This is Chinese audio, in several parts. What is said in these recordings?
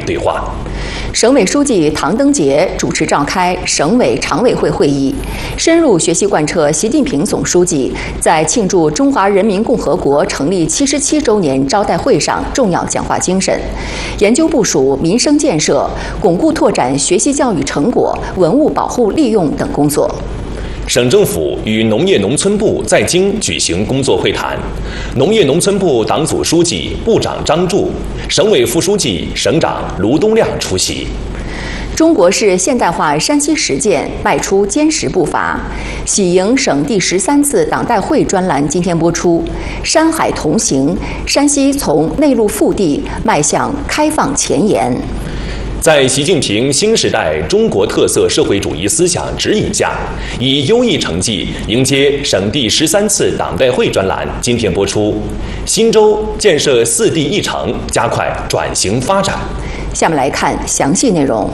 对话。 省委书记唐登杰主持召开省委常委会会议，深入学习贯彻习近平总书记在庆祝中华人民共和国成立77周年招待会上重要讲话精神，研究部署民生建设，巩固拓展学习教育成果、文物保护利用等工作。 省政府与农业农村部在京举行工作会谈，农业农村部党组书记、部长张柱，省委副书记、省长卢东亮出席。 中国式现代化山西实践迈出坚实步伐。喜迎省第13次党代会专栏今天播出。山海同行，山西从内陆腹地迈向开放前沿。 在习近平新时代中国特色社会主义思想指引下，以优异成绩迎接省第13次党代会专栏今天播出。新州建设4地1城，加快转型发展。 下面来看详细内容。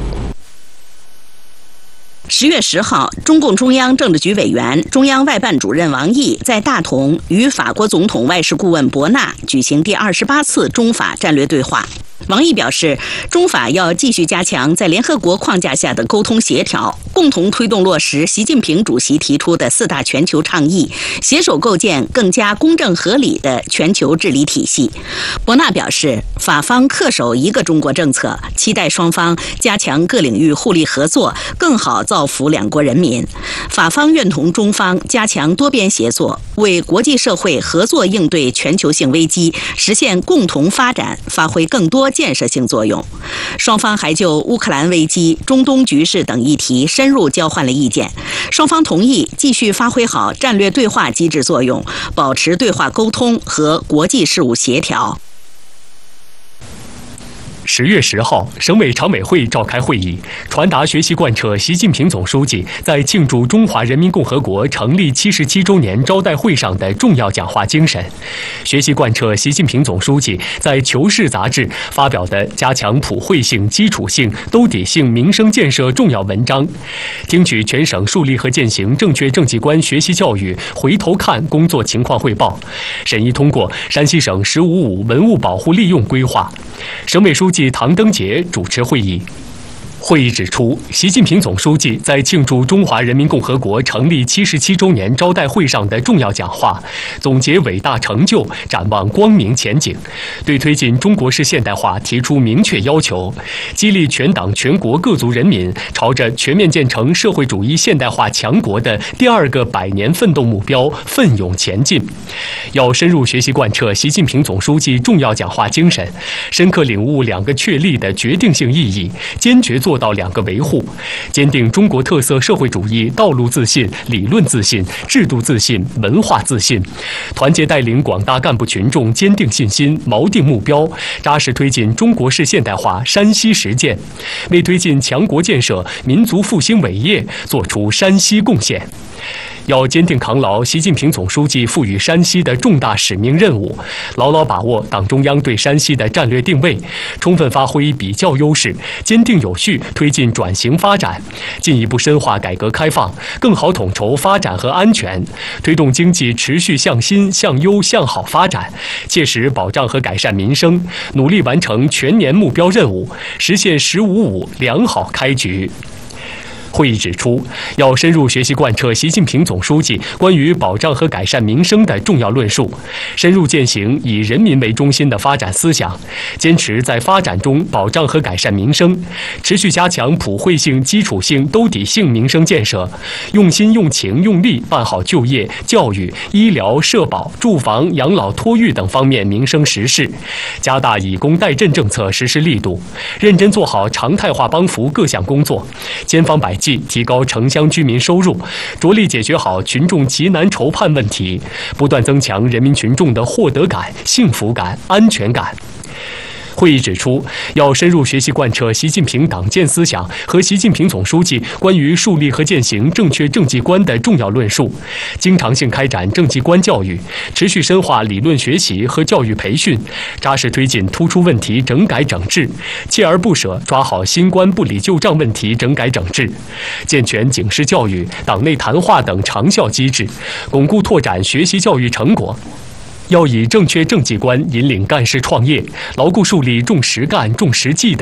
10月10号，中共中央政治局委员、中央外办主任王毅在大同与法国总统外事顾问博纳举行第28次中法战略对话。王毅表示，中法要继续加强在联合国框架下的沟通协调，共同推动落实习近平主席提出的4大全球倡议，携手构建更加公正合理的全球治理体系。博纳表示，法方恪守一个中国政策，期待双方加强各领域互利合作，更好造福两国人民。法方愿同中方加强多边协作，为国际社会合作应对全球性危机、实现共同发展发挥更多建设性作用。双方还就乌克兰危机、中东局势等议题深入交换了意见。双方同意继续发挥好战略对话机制作用，保持对话沟通和国际事务协调。 10月10号，省委常委会召开会议，传达学习贯彻习近平总书记在庆祝中华人民共和国成立77周年招待会上的重要讲话精神，学习贯彻习近平总书记在《求是》杂志发表的加强普惠性、基础性、兜底性民生建设重要文章，听取全省树立和践行正确政绩观学习教育回头看工作情况汇报，审议通过山西省“15·5”文物保护利用规划。省委书记唐登杰主持会议。会议指出，习近平总书记在庆祝中华人民共和国成立77周年招待会上的重要讲话，总结伟大成就，展望光明前景，对推进中国式现代化提出明确要求，激励全党全国各族人民朝着全面建成社会主义现代化强国的第2个100年奋斗目标奋勇前进。要深入学习贯彻习近平总书记重要讲话精神，深刻领悟2个确立的决定性意义，坚决做到2个维护，坚定中国特色社会主义道路自信、理论自信、制度自信、文化自信，团结带领广大干部群众坚定信心、锚定目标，扎实推进中国式现代化山西实践，为推进强国建设、民族复兴伟业作出山西贡献。要坚定扛牢习近平总书记赋予山西的重大使命任务，牢牢把握党中央对山西的战略定位，充分发挥比较优势，坚定有序推进转型发展，进一步深化改革开放，更好统筹发展和安全，推动经济持续向新、向优、向好发展，切实保障和改善民生，努力完成全年目标任务，实现“15·5”良好开局。会议指出，要深入学习贯彻习近平总书记关于保障和改善民生的重要论述，深入践行以人民为中心的发展思想，坚持在发展中保障和改善民生，持续加强普惠性、基础性、兜底性民生建设，用心、用情、用力办好就业、教育、医疗、社保、住房、养老、托育等方面民生实事，加大以工代赈政策实施力度，认真做好常态化帮扶各项工作，千方百计提高城乡居民收入，着力解决好群众急难愁盼问题，不断增强人民群众的获得感、幸福感、安全感。会议指出，要深入学习贯彻习近平党建思想和习近平总书记关于树立和践行正确政绩观的重要论述，经常性开展政绩观教育，持续深化理论学习和教育培训，扎实推进突出问题整改整治，锲而不舍抓好新观不理旧账问题整改整治，健全警示教育、党内谈话等长效机制，巩固拓展学习教育成果。要以正确政绩观引领干事创业，牢固树立重实干、重实际的